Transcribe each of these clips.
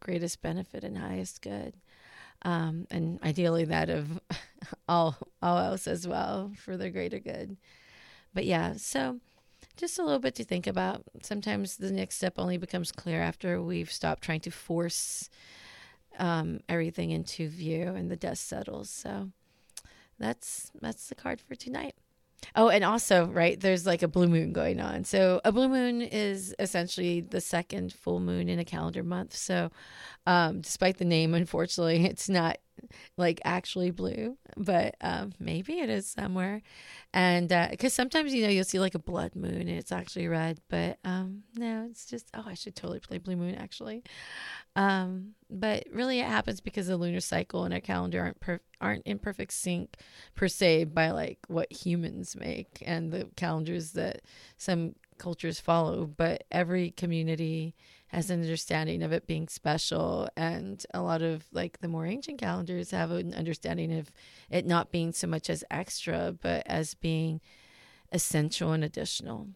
greatest benefit and highest good. And ideally that of all else as well for the greater good. But yeah, so just a little bit to think about. Sometimes the next step only becomes clear after we've stopped trying to force everything into view and the dust settles. So that's the card for tonight. Oh, and also, right, there's like a blue moon going on. So a blue moon is essentially the second full moon in a calendar month. So despite the name, unfortunately, it's not like actually blue, but maybe it is somewhere. And because sometimes, you'll see like a blood moon and it's actually red, but no, it's just, I should totally play blue moon actually. But really it happens because the lunar cycle and our calendar aren't in perfect sync per se by like what humans make and the calendars that some cultures follow, but every community has an understanding of it being special, and a lot of like the more ancient calendars have an understanding of it not being so much as extra but as being essential and additional.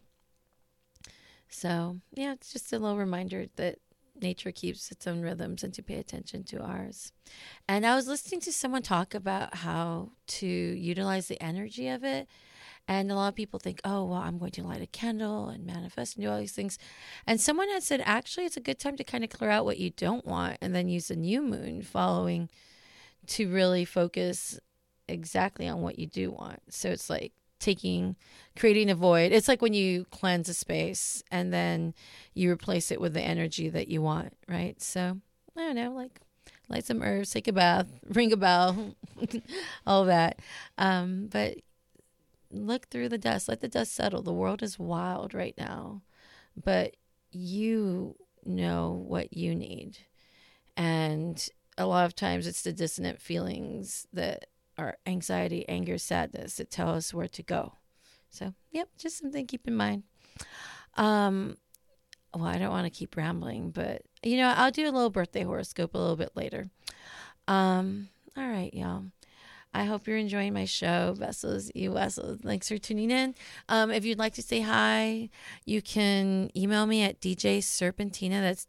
So yeah, it's just a little reminder that nature keeps its own rhythms and to pay attention to ours. And I was listening to someone talk about how to utilize the energy of it. And a lot of people think, oh, well, I'm going to light a candle and manifest and do all these things. And someone had said, actually, it's a good time to kind of clear out what you don't want and then use the new moon following to really focus exactly on what you do want. So it's like creating a void. It's like when you cleanse a space and then you replace it with the energy that you want, right? So, I don't know, like light some herbs, take a bath, ring a bell, all that. But look through the dust, let the dust settle. The world is wild right now, but you know what you need. And a lot of times it's the dissonant feelings that are anxiety, anger, sadness that tell us where to go. So, yep, just something to keep in mind. Well, I don't want to keep rambling, but, I'll do a little birthday horoscope a little bit later. All right, y'all. I hope you're enjoying my show, Vessels, you Vessels. Thanks for tuning in. If you'd like to say hi, you can email me at DJ Serpentina. That's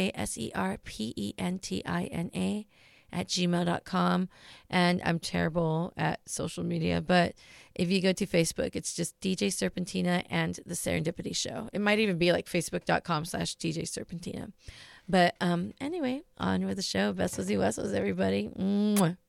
DJSERPENTINA @gmail.com. And I'm terrible at social media, but if you go to Facebook, it's just DJ Serpentina and The Serendipity Show. It might even be like facebook.com/DJ Serpentina. But anyway, on with the show. Vessels, you Vessels, everybody. Mwah.